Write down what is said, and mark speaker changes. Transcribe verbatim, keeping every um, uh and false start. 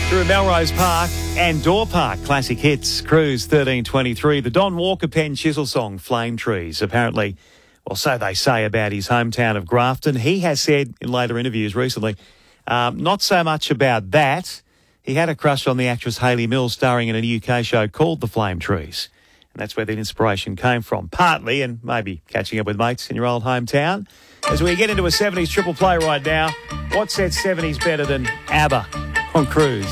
Speaker 1: through Melrose Park and Door Park. Classic hits, Cruise thirteen twenty-three. The Don Walker Penn Chisel song, Flame Trees. Apparently, well, so they say about his hometown of Grafton. He has said in later interviews recently, um, not so much about that. He had a crush on the actress Hayley Mills, starring in a U K show called The Flame Trees. And that's where the inspiration came from, partly, and maybe catching up with mates in your old hometown. As we get into a seventies triple play right now, what set seventies better than ABBA on Cruise?